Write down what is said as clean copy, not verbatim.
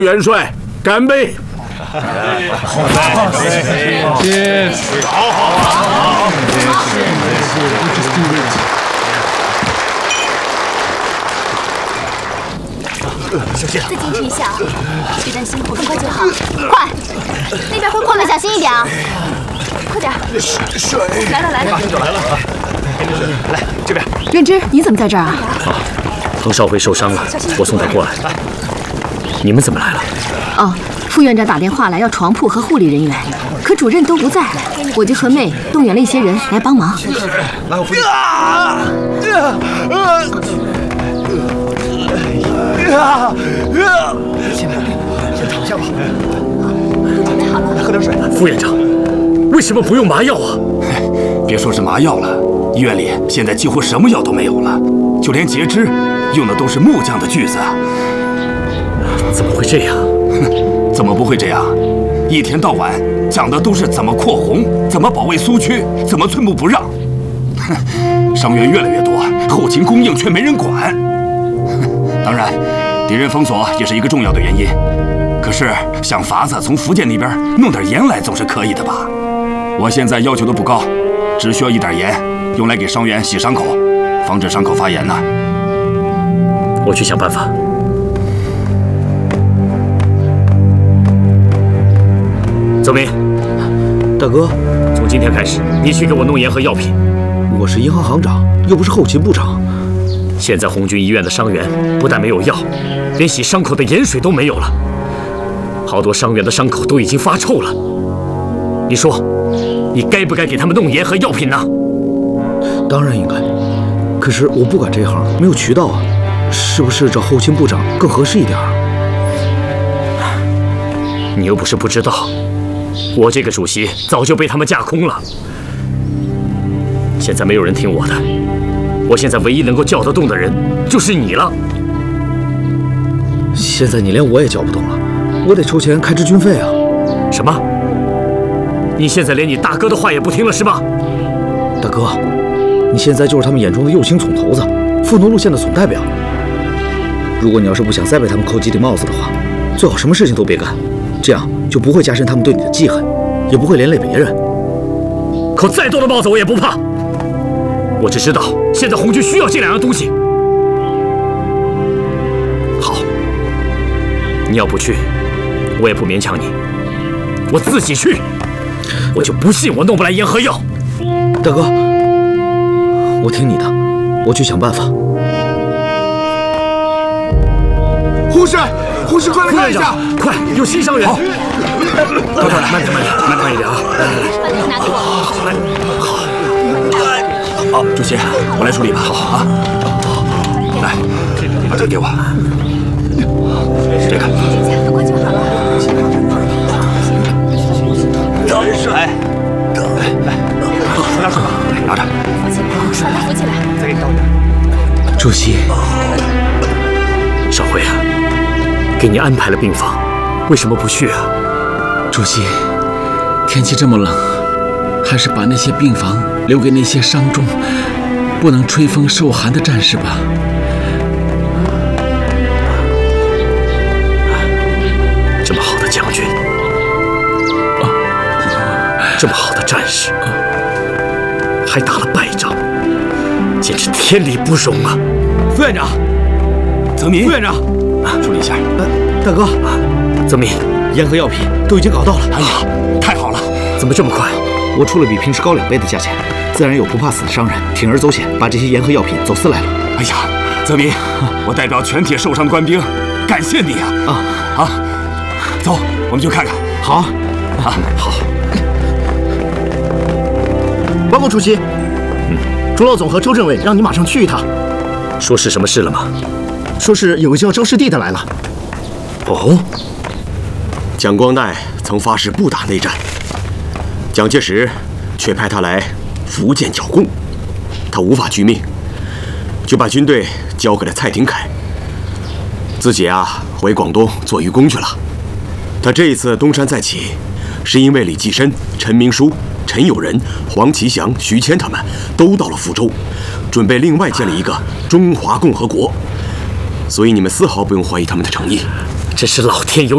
元帅，干杯！ 好， 小心，再坚持一下，别担心，我很快就好。快，那边会矿的，小心一点啊！快点， 水来了， 来这边。 任之，你怎么在这儿啊？ 彭少辉受伤了，我送他过来。你们怎么来了？ 哦，副院长打电话来要床铺和护理人员，可主任都不在，我就和妹动员了一些人来帮忙。 来，我扶你。先躺下吧。准备好了，来喝点水。 副院长，为什么不用麻药啊？ 别说是麻药了，医院里现在几乎什么药都没有了，就连截肢用的都是木匠的锯子。 怎么会这样？ 怎么不会这样？一天到晚讲的都是怎么扩红，怎么保卫苏区，怎么寸步不让。伤员越来越多，后勤供应却没人管。当然，敌人封锁也是一个重要的原因。可是想法子从福建那边弄点盐来总是可以的吧？我现在要求的不高，只需要一点盐，用来给伤员洗伤口，防止伤口发炎呢。 我去想办法。泽明， 大哥， 从今天开始，你去给我弄盐和药品。 我是银行行长，又不是后勤部长。 现在红军医院的伤员不但没有药，连洗伤口的盐水都没有了。好多伤员的伤口都已经发臭了。你说，你该不该给他们弄盐和药品呢？ 当然应该，可是我不管这行，没有渠道啊。是不是找后勤部长更合适一点？ 你又不是不知道，我这个主席早就被他们架空了。现在没有人听我的，我现在唯一能够叫得动的人就是你了。 现在你连我也叫不动了，我得筹钱开支军费啊。 什么？你现在连你大哥的话也不听了是吧？ 大哥，你现在就是他们眼中的右倾总头子，富农路线的总代表。如果你要是不想再被他们扣集体帽子的话，最好什么事情都别干，这样就不会加深他们对你的记恨，也不会连累别人。 扣再多的帽子我也不怕，我只知道现在红军需要这两样东西。好，你要不去，我也不勉强你，我自己去。我就不信我弄不来盐和药。 大哥，我听你的，我去想办法。 护士，快来看一下！ 快，有新伤员！好，到这儿来，慢点一点啊！ 拿给我。 好，主席，我来处理吧。好啊，来，把这个给我。这个。 很快就好了。 来，喝点水吧，拿着。 把他扶起来。 再给你倒一点。 主席， 少辉啊，给你安排了病房，为什么不去啊？ 主席，天气这么冷，还是把那些病房留给那些伤重、不能吹风受寒的战士吧。 这么好的将军，这么好的战士，还打了败仗，简直天理不容啊！ 副院长，泽民，副院长，处理一下。 大哥， 泽民， 盐和药品都已经搞到了。 哎呀，太好了！ 怎么这么快？ 我出了比平时高2倍的价钱，自然有不怕死的商人铤而走险，把这些盐和药品走私来了。 哎呀，泽民，我代表全体受伤的官兵，感谢你啊！走，我们去看看。 好啊， 好。 报告主席，朱老总和周政委让你马上去一趟。 说是什么事了吗？ 说是有个叫周师弟的来了。 哦，蒋光鼐曾发誓不打内战，蒋介石却派他来福建剿共，他无法拒命，就把军队交给了蔡廷锴，自己回广东做渔工去了。他这一次东山再起，是因为李济深、陈明书、陈友仁、黄其祥、徐谦他们都到了福州，准备另外建立一个中华共和国，所以你们丝毫不用怀疑他们的诚意。 真是老天有